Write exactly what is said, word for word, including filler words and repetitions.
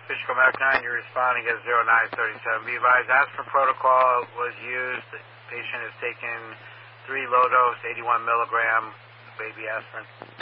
Fishkill Medic nine, you're responding at zero nine thirty-seven. Be advised, aspirin protocol was used. The patient has taken three low-dose, eighty-one milligram baby aspirin.